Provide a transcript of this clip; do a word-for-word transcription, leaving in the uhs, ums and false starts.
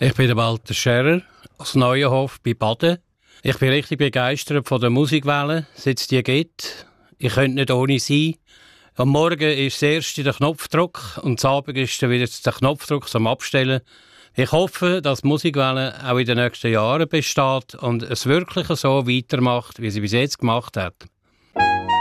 Ich bin der Walter Scherrer aus Neuenhof bei Baden. Ich bin richtig begeistert von der Musikwelle, seit es die gibt. Ich könnte nicht ohne sein. Am Morgen ist das erste der Knopfdruck und am Abend ist dann wieder der Knopfdruck zum Abstellen. Ich hoffe, dass die Musikwelle auch in den nächsten Jahren besteht und es wirklich so weitermacht, wie sie bis jetzt gemacht hat.